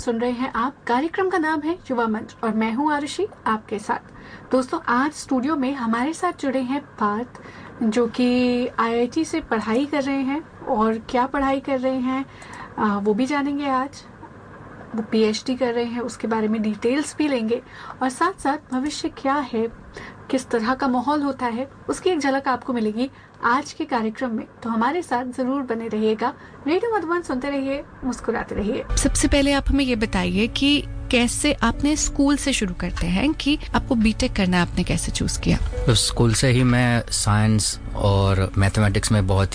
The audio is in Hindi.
सुन रहे हैं आप। कार्यक्रम का नाम है युवा मंच और मैं हूं आरुषि आपके साथ। दोस्तों, आज स्टूडियो में हमारे साथ जुड़े हैं पार्थ, जो कि आईआईटी से पढ़ाई कर रहे हैं। और क्या पढ़ाई कर रहे हैं वो भी जानेंगे आज। वो पीएचडी कर रहे हैं, उसके बारे में डिटेल्स भी लेंगे। और साथ साथ भविष्य क्या है, किस तरह का माहौल होता है, उसकी एक झलक आपको मिलेगी आज के कार्यक्रम में। तो हमारे साथ जरूर बने रहिएगा। रेडियो मधुबन सुनते रहिए, मुस्कुराते रहिए। सबसे पहले आप हमें ये बताइए कि कैसे आपने स्कूल से शुरू करते हैं कि आपको बीटेक करना आपने कैसे चूज किया? तो स्कूल से ही मैं साइंस और मैथमेटिक्स में बहुत